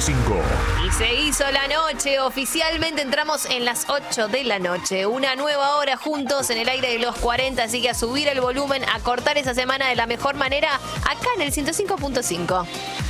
105. Y se hizo la noche, oficialmente entramos en las 8 de la noche. Una nueva hora juntos en el aire de los 40, así que a subir el volumen, a cortar esa semana de la mejor manera, acá en el 105.5.